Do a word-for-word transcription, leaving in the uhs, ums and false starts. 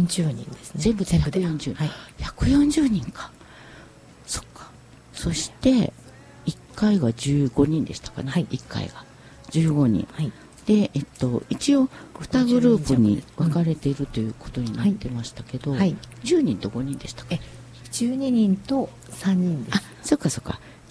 じゅうにんですね。 全部でひゃくよんじゅう、はい、ひゃくよんじゅうにんか。そっか。そしていっかいがじゅうごにんでしたかね、はい、いっかいがじゅうごにん、はい、で、えっと、一応にグループに分かれているということになってましたけど、はい、じゅうにんとごにんでしたか。 えじゅうににんとさんにんです。 あ、そっかそっか。